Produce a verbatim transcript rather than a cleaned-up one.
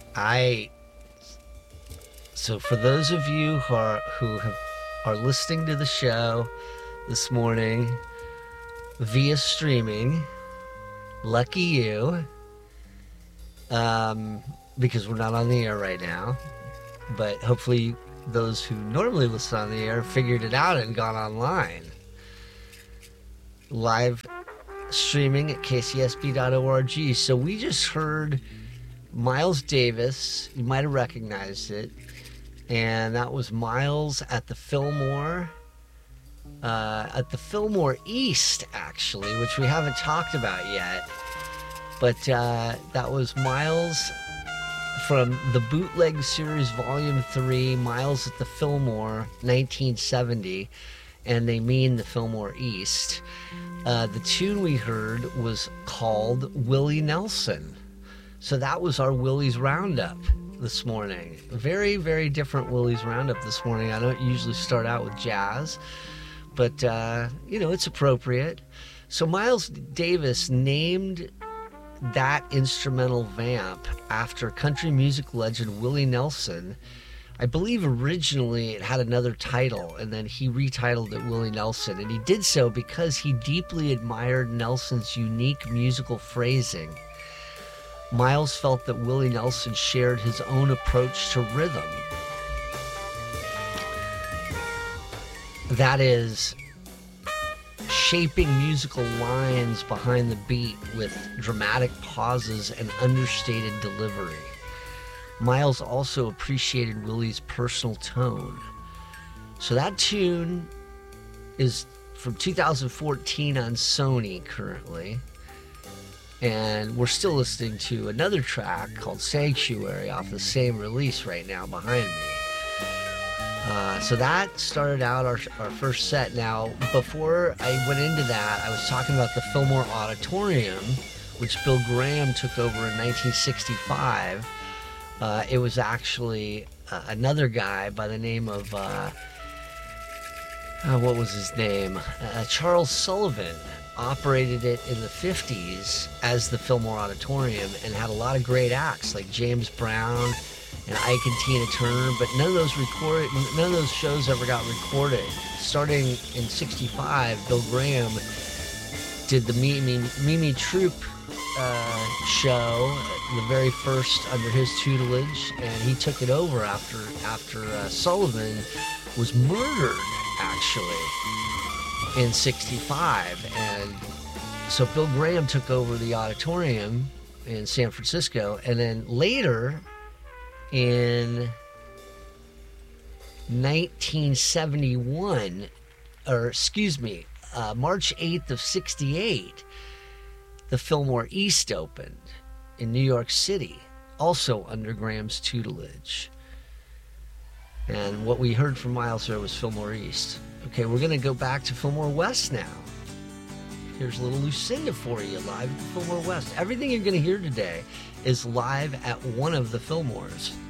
I so for those of you who are who have are listening to the show this morning via streaming, lucky you. Um, because we're not on the air right now, but hopefully those who normally listen on the air figured it out and gone online. Live streaming at k c s b dot org. So we just heard Miles Davis. You might have recognized it. And that was Miles at the Fillmore. Uh, at the Fillmore East, actually, which we haven't talked about yet. But uh, that was Miles from the Bootleg Series Volume three, Miles at the Fillmore, nineteen seventy. And they mean the Fillmore East. Uh, the tune we heard was called Willie Nelson. So that was our Willie's Roundup this morning. Very, very different Willie's Roundup this morning. I don't usually start out with jazz, but, uh, you know, it's appropriate. So Miles Davis named that instrumental vamp after country music legend Willie Nelson. I believe originally it had another title, and then he retitled it Willie Nelson, and he did so because he deeply admired Nelson's unique musical phrasing. Miles felt that Willie Nelson shared his own approach to rhythm. That is, shaping musical lines behind the beat with dramatic pauses and understated delivery. Miles also appreciated Willie's personal tone. So that tune is from two thousand fourteen on Sony currently. And we're still listening to another track called Sanctuary off the same release right now behind me. Uh, so that started out our, our first set. Now, before I went into that, I was talking about the Fillmore Auditorium, which Bill Graham took over in nineteen sixty-five. Uh, it was actually uh, another guy by the name of, uh, uh, what was his name? Uh, Charles Sullivan operated it in the fifties as the Fillmore Auditorium and had a lot of great acts like James Brown and Ike and Tina Turner, but none of those record, none of those shows ever got recorded. Starting in sixty-five, Bill Graham did the Mimi, Mimi Troop uh, show, the very first under his tutelage, and he took it over after after uh, Sullivan was murdered, actually, in sixty-five. And so Bill Graham took over the auditorium in San Francisco, and then later in nineteen seventy-one, or excuse me, uh, March eighth of sixty-eight, the Fillmore East opened in New York City, also under Graham's tutelage. And what we heard from Miles there was Fillmore East. Okay, we're going to go back to Fillmore West now. Here's a little Lucinda for you, live at the Fillmore West. Everything you're going to hear today is live at one of the Fillmores.